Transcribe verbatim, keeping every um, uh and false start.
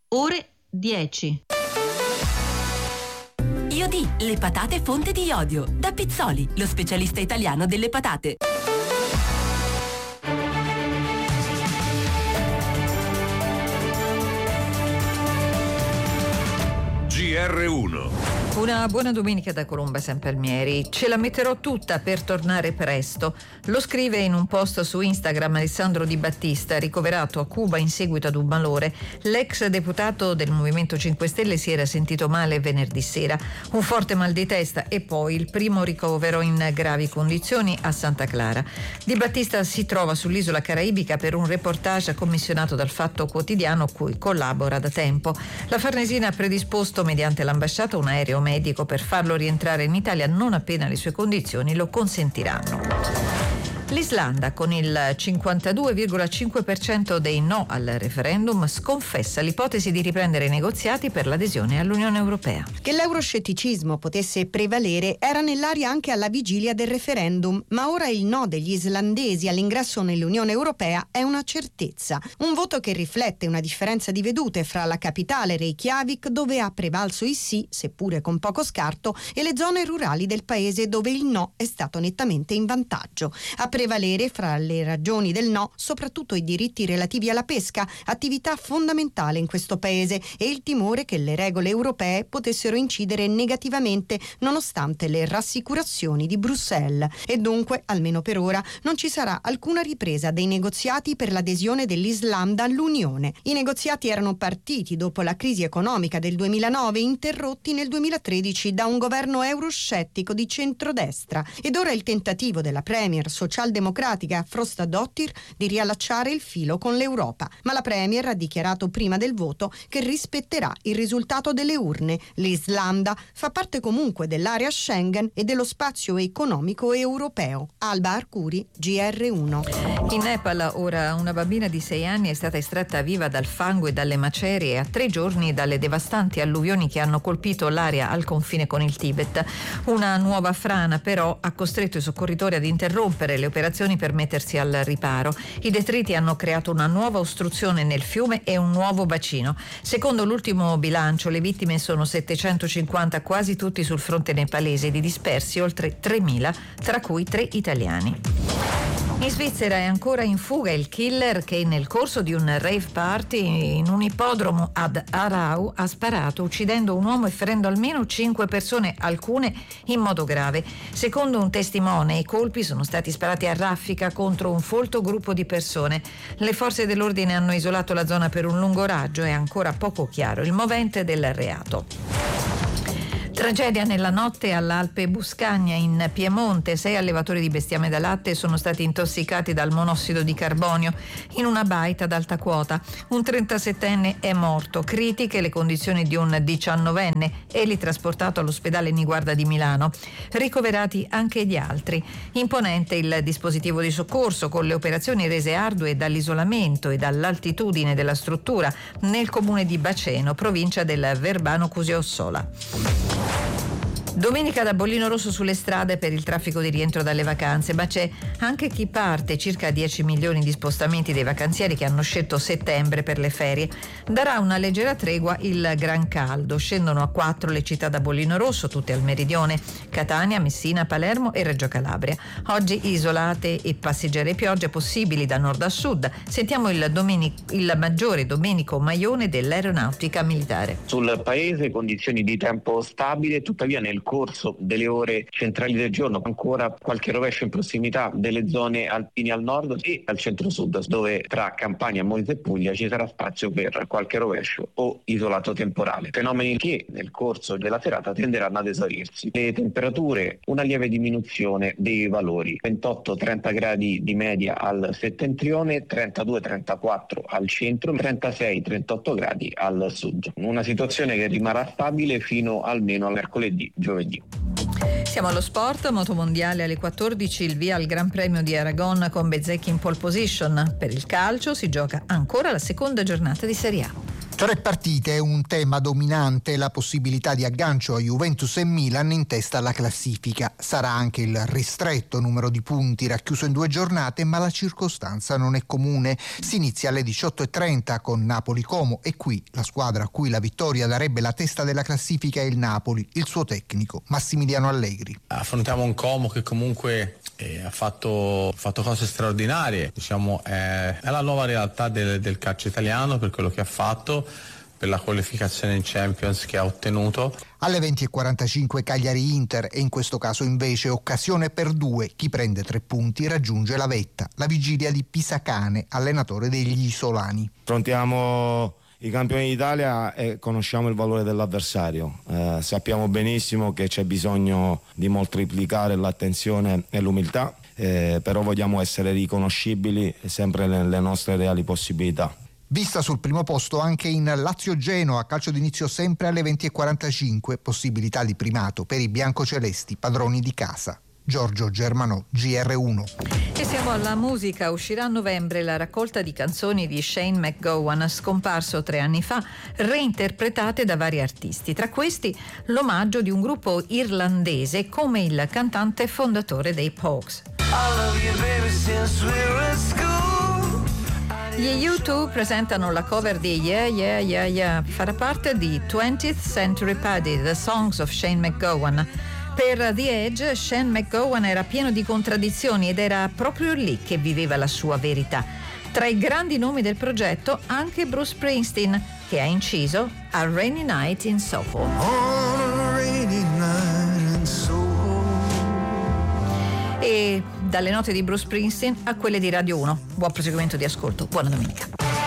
ore dieci. Iodi, le patate fonte di iodio. Da Pizzoli, lo specialista italiano delle patate. G R uno. Una buona domenica da Colomba Sampalmieri. Ce la metterò tutta per tornare presto. Lo scrive in un post su Instagram Alessandro Di Battista, ricoverato a Cuba in seguito ad un malore. L'ex deputato del Movimento cinque Stelle si era sentito male venerdì sera. Un forte mal di testa e poi il primo ricovero in gravi condizioni a Santa Clara. Di Battista si trova sull'isola caraibica per un reportage commissionato dal Fatto Quotidiano, cui collabora da tempo. La Farnesina ha predisposto mediante l'ambasciata un aereo medico per farlo rientrare in Italia non appena le sue condizioni lo consentiranno. L'Islanda, con il cinquantadue virgola cinque per cento dei no al referendum, sconfessa l'ipotesi di riprendere i negoziati per l'adesione all'Unione Europea. Che l'euroscetticismo potesse prevalere era nell'aria anche alla vigilia del referendum, ma ora il no degli islandesi all'ingresso nell'Unione Europea è una certezza. Un voto che riflette una differenza di vedute fra la capitale Reykjavik, dove ha prevalso il sì, seppure con poco scarto, e le zone rurali del paese, dove il no è stato nettamente in vantaggio. A prevalere fra le ragioni del no soprattutto i diritti relativi alla pesca, attività fondamentale in questo paese, e il timore che le regole europee potessero incidere negativamente nonostante le rassicurazioni di Bruxelles. E dunque, almeno per ora, non ci sarà alcuna ripresa dei negoziati per l'adesione dell'Islanda all'Unione. I negoziati erano partiti dopo la crisi economica del duemilanove, interrotti nel duemilatredici da un governo euroscettico di centrodestra, ed ora il tentativo della premier socialdemocratica Frostadóttir di riallacciare il filo con l'Europa. Ma la premier ha dichiarato prima del voto che rispetterà il risultato delle urne. L'Islanda fa parte comunque dell'area Schengen e dello spazio economico europeo. Alba Arcuri, G R uno. In Nepal ora una bambina di sei anni è stata estratta viva dal fango e dalle macerie a tre giorni dalle devastanti alluvioni che hanno colpito l'area al confine con il Tibet. Una nuova frana però ha costretto i soccorritori ad interrompere le operazioni per mettersi al riparo. I detriti hanno creato una nuova ostruzione nel fiume e un nuovo bacino. Secondo l'ultimo bilancio, le vittime sono settecentocinquanta, quasi tutti sul fronte nepalese, di dispersi oltre tremila, tra cui tre italiani. In Svizzera è ancora in fuga il killer che nel corso di un rave party in un ippodromo ad Aarau ha sparato, uccidendo un uomo e ferendo almeno cinque persone, alcune in modo grave. Secondo un testimone, i colpi sono stati sparati a raffica contro un folto gruppo di persone. Le forze dell'ordine hanno isolato la zona per un lungo raggio. È ancora poco chiaro il movente del reato. Tragedia nella notte all'Alpe Buscagna in Piemonte. Sei allevatori di bestiame da latte sono stati intossicati dal monossido di carbonio in una baita ad alta quota. Un trentasettenne è morto. Critiche le condizioni di un diciannovenne, egli trasportato all'ospedale Niguarda di Milano. Ricoverati anche gli altri. Imponente il dispositivo di soccorso, con le operazioni rese ardue dall'isolamento e dall'altitudine della struttura nel comune di Baceno, provincia del Verbano-Cusio-Ossola. Domenica da bollino rosso sulle strade per il traffico di rientro dalle vacanze, ma c'è anche chi parte, circa dieci milioni di spostamenti dei vacanzieri che hanno scelto settembre per le ferie. Darà una leggera tregua il gran caldo, scendono a quattro le città da bollino rosso, tutte al meridione: Catania, Messina, Palermo e Reggio Calabria. Oggi isolate e passeggere piogge possibili da nord a sud. Sentiamo il, domenic- il maggiore Domenico Maione dell'Aeronautica Militare. Sul paese condizioni di tempo stabile, tuttavia nel corso delle ore centrali del giorno ancora qualche rovescio in prossimità delle zone alpine al nord e al centro-sud, dove tra Campania, Molise e Puglia ci sarà spazio per qualche rovescio o isolato temporale, fenomeni che nel corso della serata tenderanno ad esaurirsi. Le temperature, una lieve diminuzione dei valori: ventotto trenta gradi di media al settentrione, trentadue trentaquattro al centro, trentasei trentotto gradi al sud. Una situazione che rimarrà stabile fino almeno a mercoledì, giovedì. Siamo allo sport. Motomondiale alle quattordici, il via al Gran Premio di Aragon con Bezzecchi in pole position. Per il calcio si gioca ancora la seconda giornata di Serie A. Tre partite, un tema dominante, la possibilità di aggancio a Juventus e Milan in testa alla classifica. Sarà anche il ristretto numero di punti racchiuso in due giornate, ma la circostanza non è comune. Si inizia alle diciotto e trenta con Napoli-Como e qui la squadra a cui la vittoria darebbe la testa della classifica è il Napoli, il suo tecnico Massimiliano Allegri. Affrontiamo un Como che comunque eh, ha fatto, fatto cose straordinarie, diciamo è, è la nuova realtà del, del calcio italiano per quello che ha fatto, per la qualificazione in Champions che ha ottenuto. Alle venti e quarantacinque Cagliari-Inter e in questo caso invece occasione per due. Chi prende tre punti raggiunge la vetta, la vigilia di Pisacane, allenatore degli isolani. Affrontiamo i campioni d'Italia e conosciamo il valore dell'avversario. Eh, sappiamo benissimo che c'è bisogno di moltiplicare l'attenzione e l'umiltà, eh, però vogliamo essere riconoscibili sempre nelle nostre reali possibilità. Vista sul primo posto anche in Lazio-Genoa, calcio d'inizio sempre alle venti e quarantacinque, possibilità di primato per i biancocelesti, padroni di casa. Giorgio Germanò, G R uno. E siamo alla musica. Uscirà a novembre la raccolta di canzoni di Shane MacGowan, scomparso tre anni fa, reinterpretate da vari artisti. Tra questi l'omaggio di un gruppo irlandese come il cantante fondatore dei Pogues. Gli U due presentano la cover di Yeah Yeah Yeah Yeah, farà parte di twentieth Century Paddy, The Songs of Shane MacGowan. Per The Edge, Shane MacGowan era pieno di contraddizioni ed era proprio lì che viveva la sua verità. Tra i grandi nomi del progetto anche Bruce Springsteen, che ha inciso A Rainy Night in Soho. On a rainy night in Soho. E dalle note di Bruce Springsteen a quelle di Radio uno. Buon proseguimento di ascolto, buona domenica.